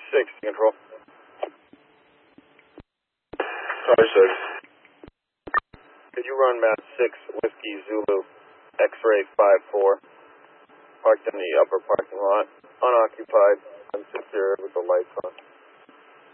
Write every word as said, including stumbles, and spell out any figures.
six, control. Car six. Could you run map six, Whiskey Zulu, X-ray five four, parked in the upper parking lot, unoccupied, unsecure with the lights on.